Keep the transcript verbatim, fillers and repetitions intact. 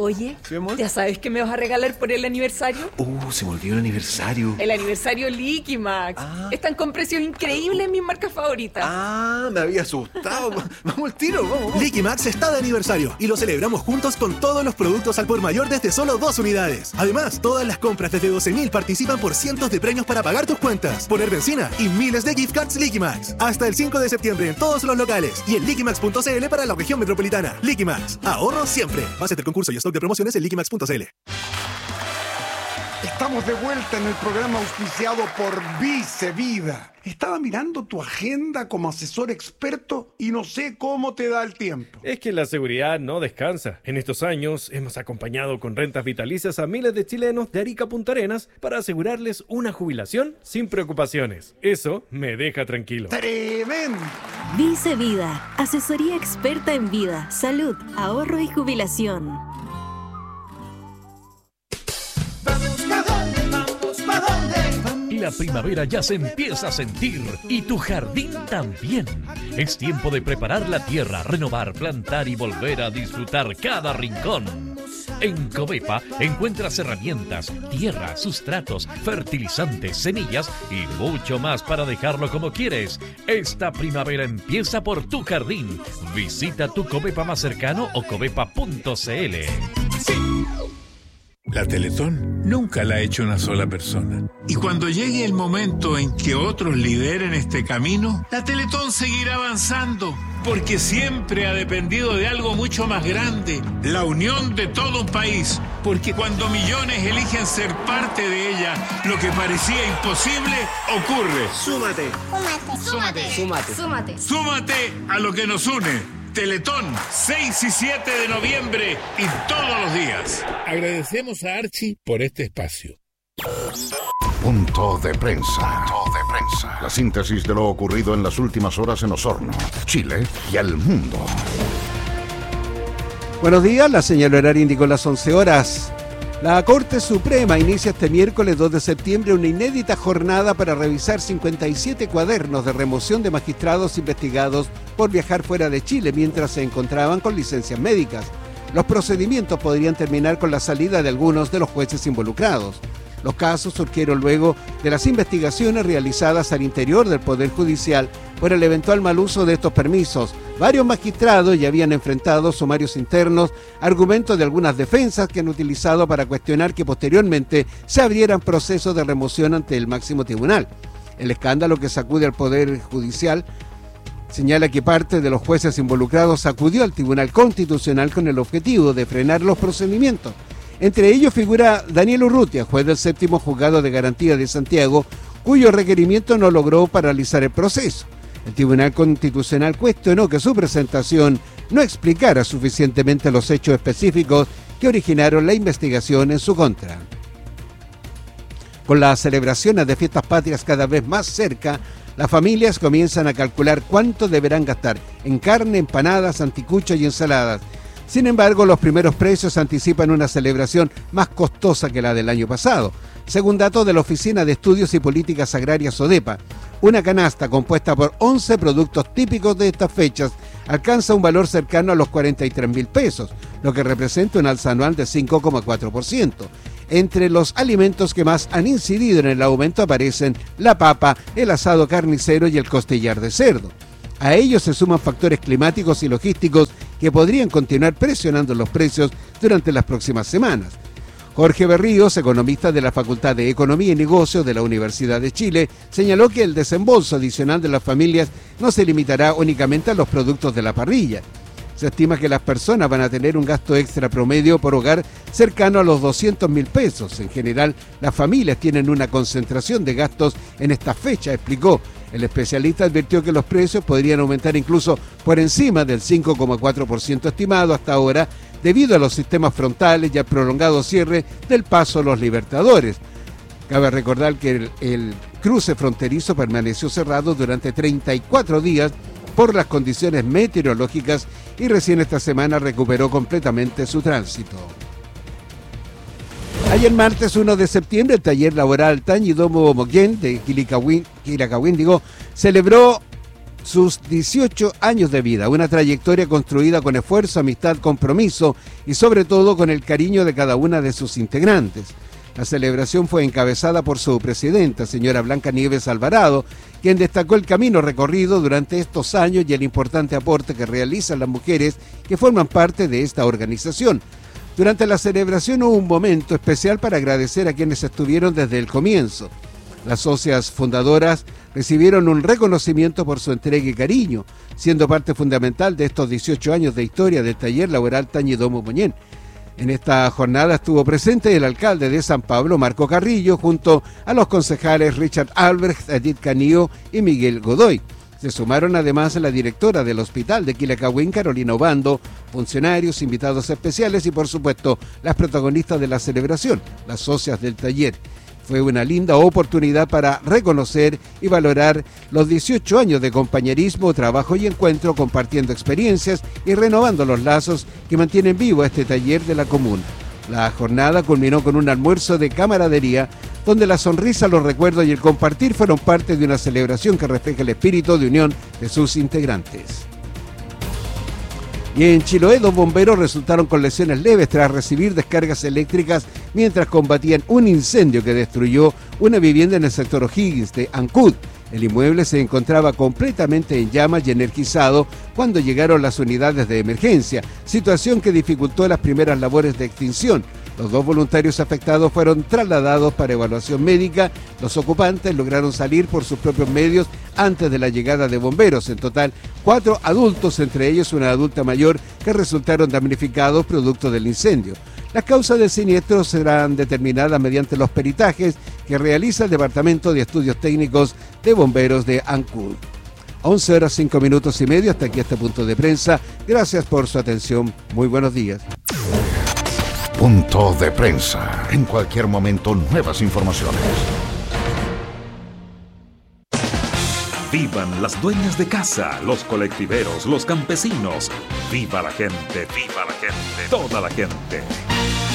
Oye, ¿Sí, amor? ¿ya sabes qué me vas a regalar por el aniversario? Uh, se me olvidó el aniversario. El aniversario Liqui Max. Ah. Están con precios increíbles en mis marcas favoritas. Ah, me había asustado. Vamos al tiro, vamos, vamos. Liqui Max está de aniversario y lo celebramos juntos con todos los productos al por mayor desde solo dos unidades. Además, todas las compras desde doce mil participan por cientos de premios para pagar tus cuentas, poner benzina y miles de gift cards Liqui Max. Hasta el cinco de septiembre en todos los locales y en liqui max punto c l para la región metropolitana. Liqui Max, ahorro siempre. Base del concurso y stock de promociones en liqui max punto c l. Estamos de vuelta en el programa auspiciado por Vice Vida. Estaba mirando tu agenda como asesor experto y no sé cómo te da el tiempo. Es que la seguridad no descansa. En estos años hemos acompañado con rentas vitalicias a miles de chilenos de Arica a Punta Arenas para asegurarles una jubilación sin preocupaciones. Eso me deja tranquilo. ¡Tremendo! Vice Vida, asesoría experta en vida, salud, ahorro y jubilación. La primavera ya se empieza a sentir y tu jardín también. Es tiempo de preparar la tierra, renovar, plantar y volver a disfrutar cada rincón. En Covepa encuentras herramientas, tierra, sustratos, fertilizantes, semillas y mucho más para dejarlo como quieres. Esta primavera empieza por tu jardín. Visita tu Covepa más cercano o covepa punto c l. La Teletón nunca la ha hecho una sola persona. Y cuando llegue el momento en que otros lideren este camino, la Teletón seguirá avanzando, porque siempre ha dependido de algo mucho más grande, la unión de todo un país. Porque cuando millones eligen ser parte de ella, lo que parecía imposible ocurre. Súmate. Súmate. Súmate. Súmate. Súmate a lo que nos une. Teletón, seis y siete de noviembre y todos los días. Agradecemos a Archie por este espacio. Punto de prensa. Punto de prensa. La síntesis de lo ocurrido en las últimas horas en Osorno, Chile y el mundo. Buenos días, la señal horaria indicó las once horas. La Corte Suprema inicia este miércoles dos de septiembre una inédita jornada para revisar cincuenta y siete cuadernos de remoción de magistrados investigados por viajar fuera de Chile mientras se encontraban con licencias médicas. Los procedimientos podrían terminar con la salida de algunos de los jueces involucrados. Los casos surgieron luego de las investigaciones realizadas al interior del Poder Judicial por el eventual mal uso de estos permisos. Varios magistrados ya habían enfrentado sumarios internos, argumentos de algunas defensas que han utilizado para cuestionar que posteriormente se abrieran procesos de remoción ante el máximo tribunal. El escándalo que sacude al Poder Judicial señala que parte de los jueces involucrados acudió al Tribunal Constitucional con el objetivo de frenar los procedimientos. Entre ellos figura Daniel Urrutia, juez del séptimo juzgado de garantía de Santiago, cuyo requerimiento no logró paralizar el proceso. El Tribunal Constitucional cuestionó que su presentación no explicara suficientemente los hechos específicos que originaron la investigación en su contra. Con las celebraciones de fiestas patrias cada vez más cerca, las familias comienzan a calcular cuánto deberán gastar en carne, empanadas, anticuchos y ensaladas. Sin embargo, los primeros precios anticipan una celebración más costosa que la del año pasado. Según datos de la Oficina de Estudios y Políticas Agrarias ODEPA, una canasta compuesta por once productos típicos de estas fechas alcanza un valor cercano a los cuarenta y tres mil pesos, lo que representa un alza anual de cinco coma cuatro por ciento. Entre los alimentos que más han incidido en el aumento aparecen la papa, el asado carnicero y el costillar de cerdo. A ellos se suman factores climáticos y logísticos que podrían continuar presionando los precios durante las próximas semanas. Jorge Berríos, economista de la Facultad de Economía y Negocios de la Universidad de Chile, señaló que el desembolso adicional de las familias no se limitará únicamente a los productos de la parrilla. Se estima que las personas van a tener un gasto extra promedio por hogar cercano a los doscientos mil pesos. En general, las familias tienen una concentración de gastos en esta fecha, explicó. El especialista advirtió que los precios podrían aumentar incluso por encima del cinco coma cuatro por ciento estimado hasta ahora, debido a los sistemas frontales y al prolongado cierre del Paso Los Libertadores. Cabe recordar que el, el cruce fronterizo permaneció cerrado durante treinta y cuatro días por las condiciones meteorológicas y recién esta semana recuperó completamente su tránsito. Ayer martes uno de septiembre, el taller laboral Tañidomo Moquén de Quilacahuen, digo, celebró sus dieciocho años de vida, una trayectoria construida con esfuerzo, amistad, compromiso y sobre todo con el cariño de cada una de sus integrantes. La celebración fue encabezada por su presidenta, señora Blanca Nieves Alvarado, quien destacó el camino recorrido durante estos años y el importante aporte que realizan las mujeres que forman parte de esta organización. Durante la celebración hubo un momento especial para agradecer a quienes estuvieron desde el comienzo. Las socias fundadoras recibieron un reconocimiento por su entrega y cariño, siendo parte fundamental de estos dieciocho años de historia del taller laboral Tañidomo Moñén. En esta jornada estuvo presente el alcalde de San Pablo, Marco Carrillo, junto a los concejales Richard Albrecht, Edith Canío y Miguel Godoy. Se sumaron además la directora del hospital de Quilacagüín, Carolina Obando, funcionarios, invitados especiales y por supuesto las protagonistas de la celebración, las socias del taller. Fue una linda oportunidad para reconocer y valorar los dieciocho años de compañerismo, trabajo y encuentro, compartiendo experiencias y renovando los lazos que mantienen vivo este taller de la comuna. La jornada culminó con un almuerzo de camaradería, donde la sonrisa, los recuerdos y el compartir fueron parte de una celebración que refleja el espíritu de unión de sus integrantes. Y en Chiloé, dos bomberos resultaron con lesiones leves tras recibir descargas eléctricas mientras combatían un incendio que destruyó una vivienda en el sector O'Higgins de Ancud. El inmueble se encontraba completamente en llamas y energizado cuando llegaron las unidades de emergencia, situación que dificultó las primeras labores de extinción. Los dos voluntarios afectados fueron trasladados para evaluación médica. Los ocupantes lograron salir por sus propios medios antes de la llegada de bomberos. En total, cuatro adultos, entre ellos una adulta mayor, que resultaron damnificados producto del incendio. Las causas del siniestro serán determinadas mediante los peritajes que realiza el Departamento de Estudios Técnicos de Bomberos de Ancud. once horas cinco minutos y medio, hasta aquí este punto de prensa. Gracias por su atención. Muy buenos días. Punto de prensa. En cualquier momento, nuevas informaciones. Vivan las dueñas de casa, los colectiveros, los campesinos. Viva la gente, viva la gente, toda la gente.